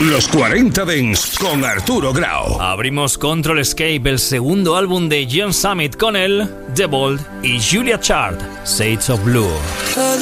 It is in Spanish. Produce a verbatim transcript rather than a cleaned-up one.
Los cuarenta Dance con Arturo Grau. Abrimos Control Escape, el segundo álbum de John Summit con él, The Bold y Julia Chart, Shades of Blue.